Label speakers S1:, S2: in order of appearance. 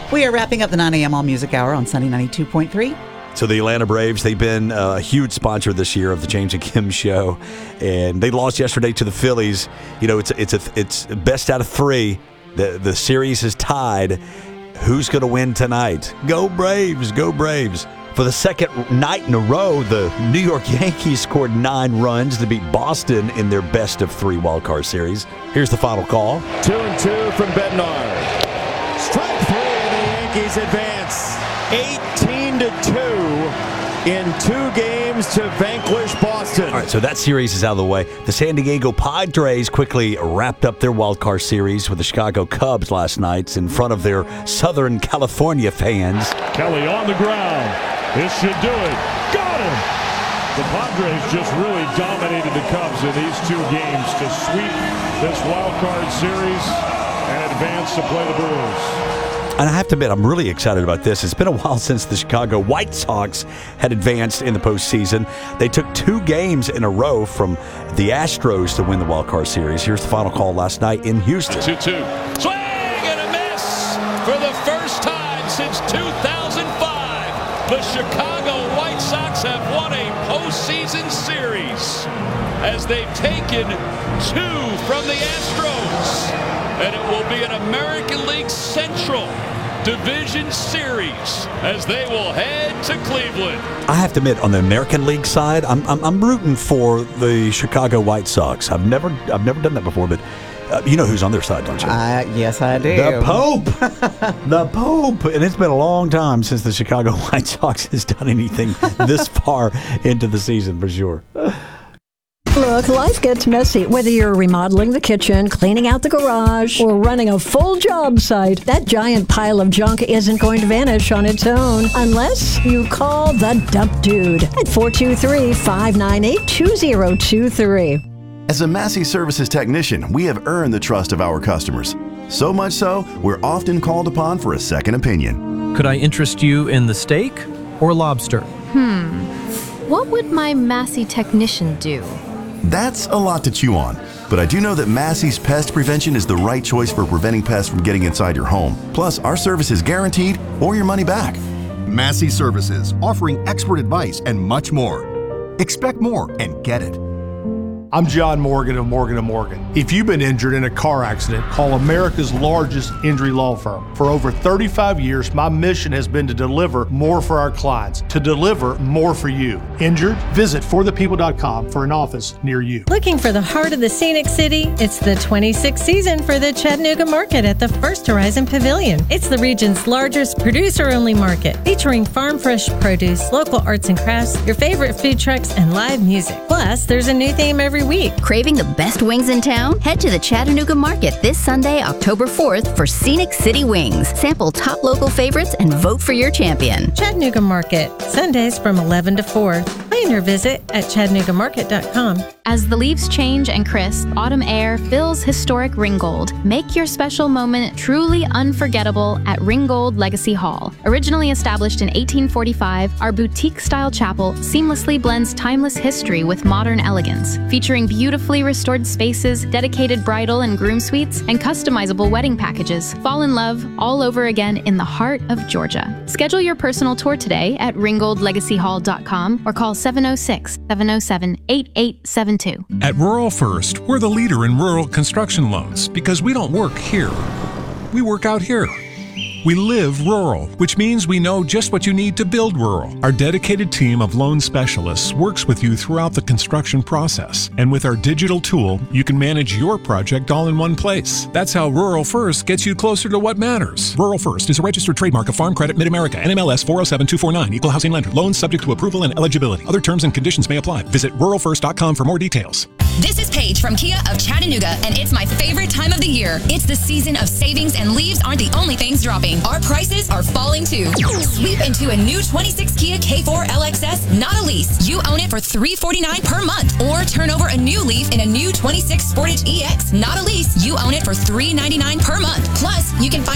S1: We are wrapping up the 9 a.m. All Music Hour on Sunny 92.3.
S2: So the Atlanta Braves, they've been a huge sponsor this year of the James and Kim Show, and they lost yesterday to the Phillies. You know, it's best out of 3. The series is tied. Who's going to win tonight? Go Braves! Go Braves! For the second night in a row, the New York Yankees scored 9 runs to beat Boston in their best of 3 wildcard series. Here's the final call.
S3: 2-2 from Bednar. Strike 3, and the Yankees advance 18-2 in 2 games to vanquish Boston.
S2: All right, so that series is out of the way. The San Diego Padres quickly wrapped up their wildcard series with the Chicago Cubs last night in front of their Southern California fans.
S4: Kelly on the ground. This should do it. Got him! The Padres just really dominated the Cubs in these 2 games to sweep this wildcard series and advance to play the Brewers.
S2: And I have to admit, I'm really excited about this. It's been a while since the Chicago White Sox had advanced in the postseason. They took 2 games in a row from the Astros to win the wildcard series. Here's the final call last night in Houston.
S5: 2-2. Swing and a miss for the first time since 2005. The Chicago White Sox have won a postseason series as they've taken 2 from the Astros. And it will be an American League Central Division Series as they will head to Cleveland.
S2: I have to admit, on the American League side, I'm rooting for the Chicago White Sox. I've never done that before, but you know who's on their side, don't you?
S1: Yes, I do.
S2: The Pope. The Pope. And it's been a long time since the Chicago White Sox has done anything this far into the season, for sure.
S6: Look, life gets messy. Whether you're remodeling the kitchen, cleaning out the garage, or running a full job site, that giant pile of junk isn't going to vanish on its own unless you call the Dump Dude at 423-598-2023.
S7: As a Massey Services technician, we have earned the trust of our customers. So much so, we're often called upon for a second opinion.
S8: Could I interest you in the steak or lobster?
S9: What would my Massey technician do?
S7: That's a lot to chew on, but I do know that Massey's Pest Prevention is the right choice for preventing pests from getting inside your home. Plus, our service is guaranteed or your money back.
S10: Massey Services, offering expert advice and much more. Expect more and get it.
S11: I'm John Morgan of Morgan & Morgan. If you've been injured in a car accident, call America's largest injury law firm. For over 35 years, my mission has been to deliver more for our clients, to deliver more for you. Injured? Visit forthepeople.com for an office near you.
S12: Looking for the heart of the Scenic City? It's the 26th season for the Chattanooga Market at the First Horizon Pavilion. It's the region's largest producer-only market, featuring farm fresh produce, local arts and crafts, your favorite food trucks, and live music. Plus, there's a new theme every week.
S13: Craving the best wings in town? Head to the Chattanooga Market this Sunday, October 4th for Scenic City Wings. Sample top local favorites and vote for your champion.
S12: Chattanooga Market, Sundays from 11 to 4. Plan your visit at ChattanoogaMarket.com.
S9: As the leaves change and crisp, autumn air fills historic Ringgold. Make your special moment truly unforgettable at Ringgold Legacy Hall. Originally established in 1845, our boutique-style chapel seamlessly blends timeless history with modern elegance, featuring beautifully restored spaces, dedicated bridal and groom suites, and customizable wedding packages. Fall in love all over again in the heart of Georgia. Schedule your personal tour today at ringgoldlegacyhall.com or call 706-707-8872.
S14: At Rural First, we're the leader in rural construction loans because we don't work here. We work out here. We live rural, which means we know just what you need to build rural. Our dedicated team of loan specialists works with you throughout the construction process. And with our digital tool, you can manage your project all in one place. That's how Rural First gets you closer to what matters. Rural First is a registered trademark of Farm Credit Mid-America, NMLS 407249, Equal Housing Lender. Loans subject to approval and eligibility. Other terms and conditions may apply. Visit ruralfirst.com for more details.
S15: This is Paige from Kia of Chattanooga, and it's my favorite time of the year. It's the season of savings, and leaves aren't the only things dropping. Our prices are falling too. Sweep into a new 26 Kia K4 LXS, not a lease. You own it for $349 per month. Or turn over a new leaf in a new 26 Sportage EX, not a lease. You own it for $399 per month. Plus, you can find